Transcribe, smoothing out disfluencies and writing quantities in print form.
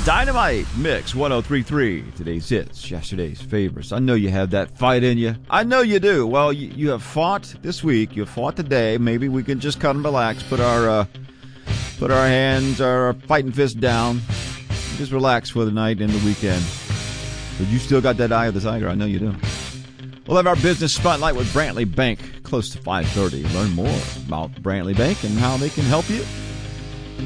Dynamite Mix 1033. Today's hits, yesterday's favorites. I know you have that fight in you. I know you do. Well, you have fought this week. You fought today. Maybe we can just cut and relax. Put our hands, our fighting fist down. Just relax for the night and the weekend. But you still got that eye of the tiger. I know you do. We'll have our business spotlight with Brantley Bank close to 5:30. Learn more about Brantley Bank and how they can help you.